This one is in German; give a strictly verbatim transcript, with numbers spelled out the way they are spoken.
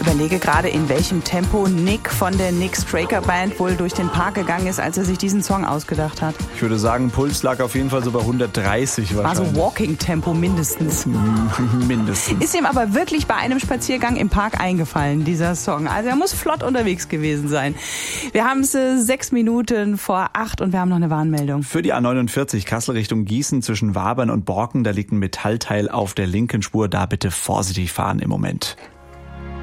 Überlege gerade, in welchem Tempo Nick von der Nick Straker Band wohl durch den Park gegangen ist, als er sich diesen Song ausgedacht hat. Ich würde sagen, Puls lag auf jeden Fall so bei hundertdreißig wahrscheinlich. Also Walking-Tempo mindestens. Mindestens. Ist ihm aber wirklich bei einem Spaziergang im Park eingefallen, dieser Song. Also er muss flott unterwegs gewesen sein. Wir haben es äh, sechs Minuten vor acht und wir haben noch eine Warnmeldung. Für die A neunundvierzig Kassel Richtung Gießen zwischen Wabern und Borken, da liegt ein Metallteil auf der linken Spur. Da bitte vorsichtig fahren im Moment.